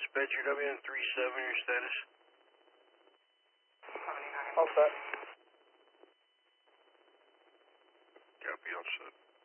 Dispatcher WN37, your status? All set. Copy, all set.